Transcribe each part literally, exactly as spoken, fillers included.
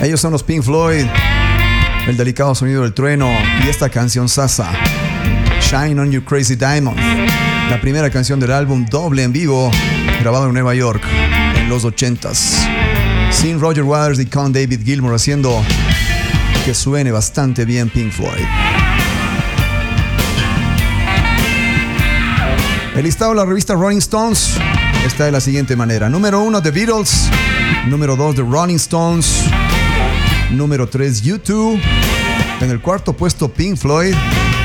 Ellos son los Pink Floyd, el delicado sonido del trueno y esta canción Sasa, Shine on You Crazy Diamond, la primera canción del álbum doble en vivo grabado en Nueva York en los ochentas, sin Roger Waters y con David Gilmour haciendo que suene bastante bien Pink Floyd. El listado de la revista Rolling Stones está de la siguiente manera: número uno, The Beatles; número dos, The Rolling Stones; número tres, U dos; en el cuarto puesto, Pink Floyd;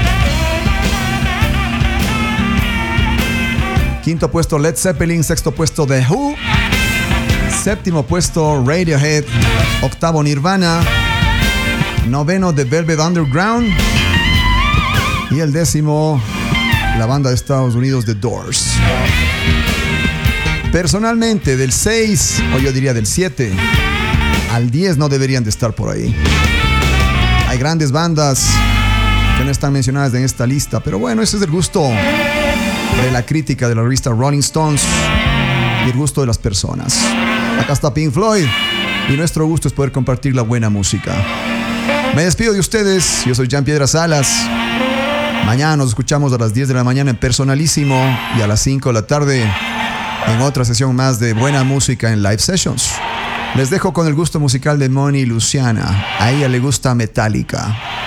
quinto puesto, Led Zeppelin; sexto puesto, The Who; séptimo puesto, Radiohead; octavo, Nirvana; noveno, The Velvet Underground; y el décimo, la banda de Estados Unidos, The Doors. Personalmente, del seis, o yo diría del siete al diez, no deberían de estar por ahí. Hay grandes bandas que no están mencionadas en esta lista, pero bueno, ese es el gusto de la crítica de la revista Rolling Stones y el gusto de las personas. Acá está Pink Floyd y nuestro gusto es poder compartir la buena música. Me despido de ustedes, yo soy Jan Piedra Salas. Mañana nos escuchamos a las diez de la mañana en Personalísimo y a las cinco de la tarde en otra sesión más de buena música en Live Sessions. Les dejo con el gusto musical de Moni Luciana. A ella le gusta Metallica.